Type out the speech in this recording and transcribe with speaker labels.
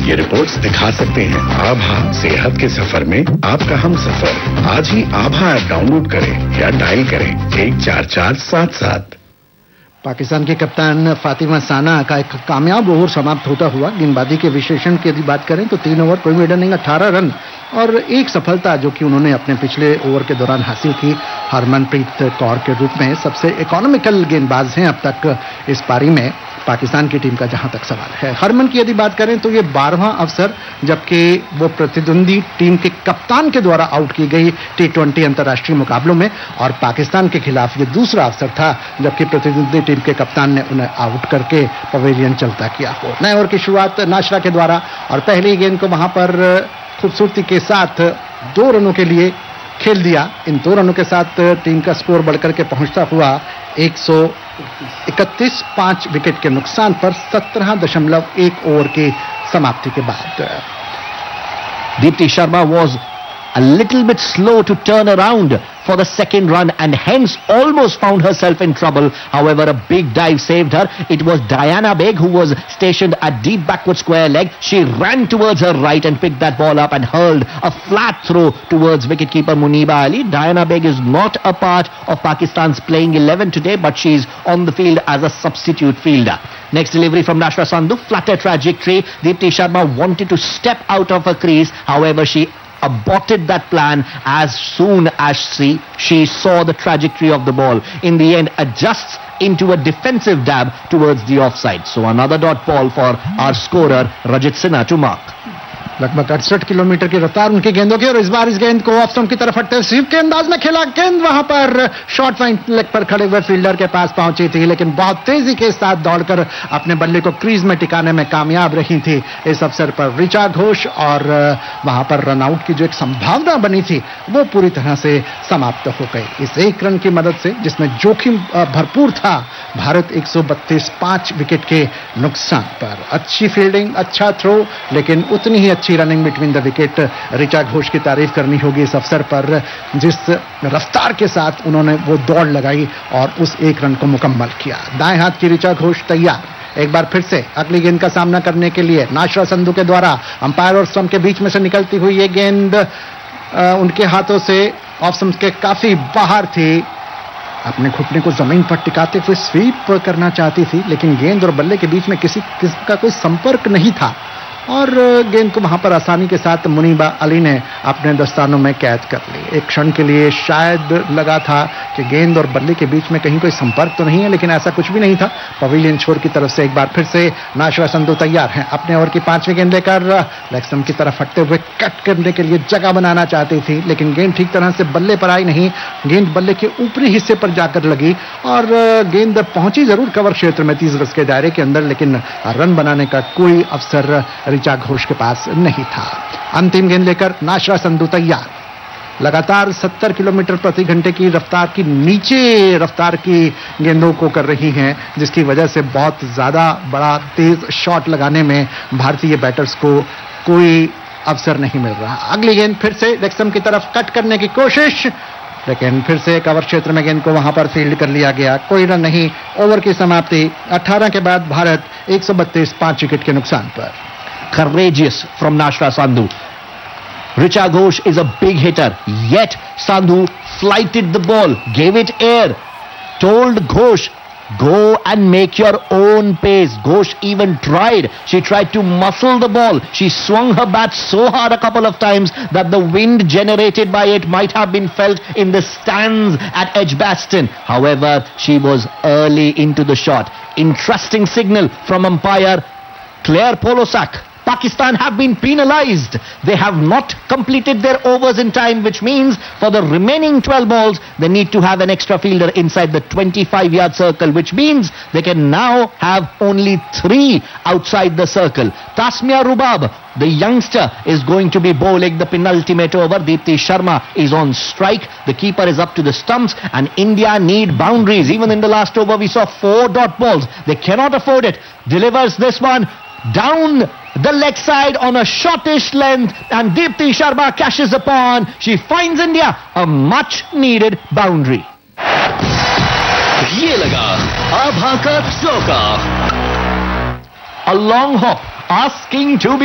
Speaker 1: ये रिपोर्ट्स दिखा सकते हैं आभा सेहत के सफर में आपका हम सफर। आज ही आभा ऐप डाउनलोड करें या डायल करें 14477।
Speaker 2: पाकिस्तान के कप्तान फातिमा साना का एक कामयाब ओवर समाप्त होता हुआ। गेंदबाजी के विश्लेषण की यदि बात करें तो 3 ओवर कोई भी नहीं, 18 रन और एक सफलता जो कि उन्होंने अपने पिछले ओवर के दौरान हासिल की। हरमनप्रीत कौर के रूप में सबसे इकोनॉमिकल गेंदबाज हैं अब तक इस पारी में पाकिस्तान की टीम का, जहां तक सवाल है। हरमन की यदि बात करें तो ये 12वां अवसर जबकि वो प्रतिद्वंदी टीम के कप्तान के द्वारा आउट की गई T20 अंतर्राष्ट्रीय मुकाबलों में, और पाकिस्तान के खिलाफ ये दूसरा अवसर था जबकि प्रतिद्वंदी टीम के कप्तान ने उन्हें आउट करके पवेलियन चलता किया हो। नए ओवर की शुरुआत नाशरा के द्वारा, और पहली गेंद को वहां पर खूबसूरती के साथ 2 रनों के लिए खेल दिया। इन 2 रनों के साथ टीम का स्कोर बढ़कर के पहुंचता हुआ 131, 5 विकेट के नुकसान पर 17.1 ओवर की समाप्ति के बाद।
Speaker 3: Deepti Sharma was a little bit slow to turn around for the second run and hence almost found herself in trouble. However, a big dive saved her. It was Diana Begg who was stationed at deep backward square leg. She ran towards her right and picked that ball up and hurled a flat throw towards wicketkeeper Muniba Ali. Diana Begg is not a part of Pakistan's playing 11 today, but she's on the field as a substitute fielder. Next delivery from Nashra Sandhu, flatter trajectory. Deepti Sharma wanted to step out of her crease. However, she aborted that plan as soon as she saw the trajectory of the ball. In the end, adjusts into a defensive dab towards the offside. So another dot ball for our scorer Rajit Sinha to mark.
Speaker 2: लगभग 68 kilometre की रफ्तार उनकी गेंदों की, और इस बार इस गेंद को ऑफ स्टंप की तरफ हटते हुए स्वीप के अंदाज में खेला। गेंद वहां पर शॉर्ट फाइन लेग पर खड़े हुए फील्डर के पास पहुंची थी, लेकिन बहुत तेजी के साथ दौड़कर अपने बल्ले को क्रीज में टिकाने में कामयाब रही थी इस अवसर पर ऋचा घोष, और वहां पर रनआउट की जो एक संभावना बनी थी वो पूरी तरह से समाप्त हो गई इस 1 रन की मदद से, जिसमें जोखिम भरपूर था। भारत 132, 5 विकेट के नुकसान पर। अच्छी फील्डिंग, अच्छा थ्रो, लेकिन उतनी ही अच्छी running between the wicket. Richa Ghosh की तारीफ करनी होगी इस अवसर पर, जिस रफ्तार के साथ उन्होंने वो दौड़ लगाई और उस 1 रन को मुकम्मल किया। दाएं हाथ की ऋचा घोष तैयार एक बार फिर से अगली गेंद का सामना करने के लिए। नाशरा संधू के द्वारा अंपायर और स्टंप के बीच में से निकलती हुई ये गेंद उनके हाथों से ऑफ स्टंप के काफी बाहर थी। अपने घुटने को जमीन पर टिकाते हुए स्वीप करना चाहती थी, लेकिन गेंद और बल्ले के बीच में किसी का कोई संपर्क नहीं था, और गेंद को वहां पर आसानी के साथ मुनीबा अली ने अपने दस्तानों में कैद कर ली। एक क्षण के लिए शायद लगा था कि गेंद और बल्ले के बीच में कहीं कोई संपर्क तो नहीं है, लेकिन ऐसा कुछ भी नहीं था। पवेलियन छोर की तरफ से एक बार फिर से नाशरा संधू तैयार हैं अपने ओवर की 5वीं गेंद लेकर। लेग स्टंप की तरफ हटते हुए कट करने के लिए जगह बनाना चाहती थी, लेकिन गेंद ठीक तरह से बल्ले पर आई नहीं। गेंद बल्ले के ऊपरी हिस्से पर जाकर लगी और गेंद पहुंची जरूर कवर क्षेत्र में 30 गज के दायरे के अंदर, लेकिन रन बनाने का कोई अवसर ऋचा घोष के पास नहीं था। अंतिम गेंद लेकर नाशरा संधू तैयार। लगातार 70 किलोमीटर प्रति घंटे की रफ्तार की नीचे रफ्तार की गेंदों को कर रही हैं, जिसकी वजह से बहुत ज्यादा बड़ा तेज शॉट लगाने में भारतीय बैटर्स को कोई अवसर नहीं मिल रहा। अगली गेंद फिर से लेग स्टंप की तरफ कट करने की कोशिश, लेकिन फिर से कवर क्षेत्र में गेंद को वहां पर फील्ड कर लिया गया। कोई रन नहीं। ओवर की समाप्ति 18 के बाद भारत 132, 5 विकेट के नुकसान पर।
Speaker 3: Courageous from Nashra Sandhu. Richa Ghosh is a big hitter, yet Sandhu flighted the ball, gave it air, told Ghosh, go and make your own pace. Ghosh even tried. She tried to muscle the ball. She swung her bat so hard a couple of times that the wind generated by it might have been felt in the stands at Edgbaston. However, she was early into the shot. Interesting signal from umpire Claire Polosak. Pakistan have been penalized. They have not completed their overs in time, which means for the remaining 12 balls, they need to have an extra fielder inside the 25-yard circle, which means they can now have only 3 outside the circle. Tasmia Rubab, the youngster, is going to be bowling the penultimate over. Deepti Sharma is on strike. The keeper is up to the stumps, and India need boundaries. Even in the last over, we saw 4 dot balls. They cannot afford it. Delivers this one down the leg side on a shortish length, and Deepti Sharma cashes upon. She finds India a much needed boundary.
Speaker 4: ये लगा आभा का चौका.
Speaker 3: A long hop asking to be